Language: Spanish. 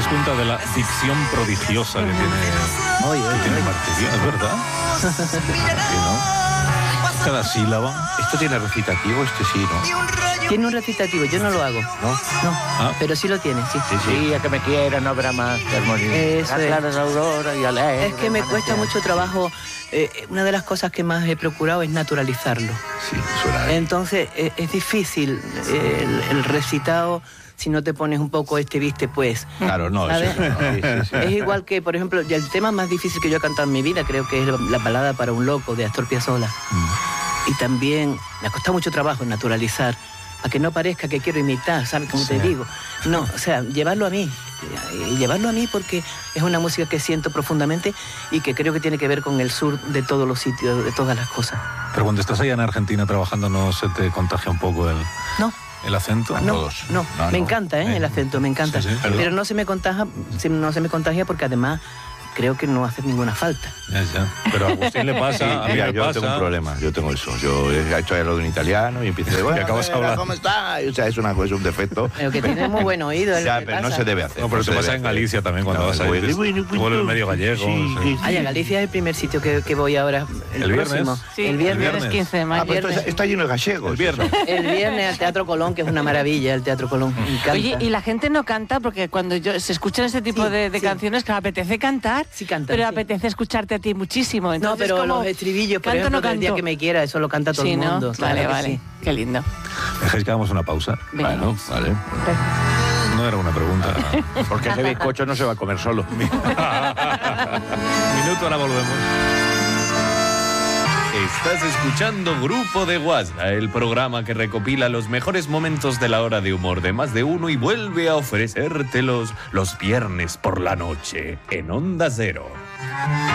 das cuenta de la dicción prodigiosa que tiene Martirio, ¿es verdad? ¿Sí, no? Cada sílaba. ¿Esto tiene recitativo? Este sí, ¿no? Tiene un recitativo, yo no lo hago. ¿No? Pero sí lo tiene, sí. Sí, a que me quiera, no habrá más que armonía. Eso es. Claras aurora y alegre. Es que me cuesta mucho trabajo. Una de las cosas que más he procurado es naturalizarlo. Sí, suena. Entonces es difícil el recitado si no te pones un poco viste pues. Claro, no. ¿Sabes? Sí. Es igual que, por ejemplo, ya el tema más difícil que yo he cantado en mi vida creo que es la balada para un loco de Astor Piazzolla. Y también me ha costado mucho trabajo naturalizar, para que no parezca que quiero imitar, ¿sabes cómo te digo? No, o sea, llevarlo a mí porque es una música que siento profundamente y que creo que tiene que ver con el sur de todos los sitios, de todas las cosas. Pero cuando estás allá en Argentina trabajando, ¿no se te contagia un poco el acento? No, me encanta, el acento, me encanta. Sí, pero no se me contagia porque además creo que no hace ninguna falta. Ya. Pero a Agustín le pasa, a mí me yo pasa. tengo un problema, yo tengo eso. Yo he hecho lo de un italiano y empiezo a decir, bueno, acabas hablando. ¿cómo está? O sea, es un defecto. Pero que tiene muy buen oído. Ya, pero no se debe hacer. No, pero te se pasa debe en hacer. Galicia también cuando vas ahí. Te vuelves medio gallego. Sí. A Galicia es el primer sitio que voy ahora, ¿El viernes? próximo. Sí, el viernes 15 de mayo. Pues está lleno de gallegos. El viernes. El viernes al Teatro Colón, que es una maravilla, el Teatro Colón. Me encanta. Oye, y la gente no canta porque cuando se escuchan ese tipo de canciones que apetece cantar, Sí cantan, pero sí. apetece escucharte a ti muchísimo. No, Entonces, pero como, los estribillos, por ¿canto o ejemplo, no que el día canto? que me quiera, eso lo canta todo Sí, el ¿no? mundo. claro que Vale. sí. Qué lindo. ¿Dejáis que hagamos una pausa? Venga. Bueno, vale. No era una pregunta. Porque ese bizcocho no se va a comer solo. Minuto, ahora volvemos. Estás escuchando Grupo de WhatsApp, el programa que recopila los mejores momentos de la hora de humor de más de uno y vuelve a ofrecértelos los viernes por la noche en Onda Cero.